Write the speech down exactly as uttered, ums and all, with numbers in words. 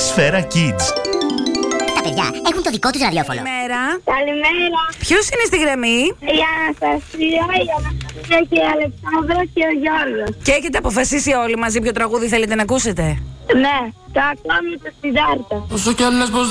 Σφαίρα Kids. Τα παιδιά έχουν το δικό τους ραδιόφωνο. Καλημέρα. Καλημέρα. Ποιος είναι στη γραμμή? Η Αναστασία, η Αναστασία και η Αλεξάνδρα και ο Γιώργος. Και έχετε αποφασίσει όλοι μαζί ποιο τραγούδι θέλετε να ακούσετε? Ναι, το ακόμη το Σιδάρτα. Όσο κι αν λες πως